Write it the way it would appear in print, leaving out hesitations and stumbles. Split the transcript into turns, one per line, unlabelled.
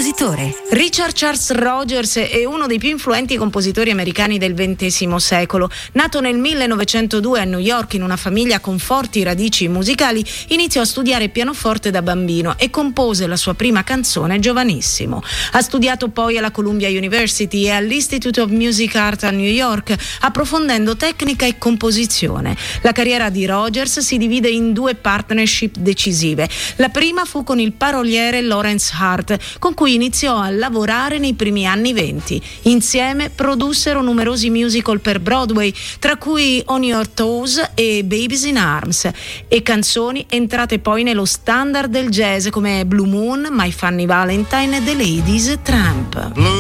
compositore.
Richard Charles Rogers è uno dei più influenti compositori americani del XX secolo. Nato nel 1902 a New York in una famiglia con forti radici musicali, iniziò a studiare pianoforte da bambino e compose la sua prima canzone giovanissimo. Ha studiato poi alla Columbia University e all'Institute of Music Art a New York, approfondendo tecnica e composizione. La carriera di Rogers si divide in due partnership decisive. La prima fu con il paroliere Lawrence Hart, con cui iniziò a lavorare nei primi anni '20. Insieme produssero numerosi musical per Broadway, tra cui On Your Toes e Babies in Arms, e canzoni entrate poi nello standard del jazz come Blue Moon, My Funny Valentine e The Ladies Tramp.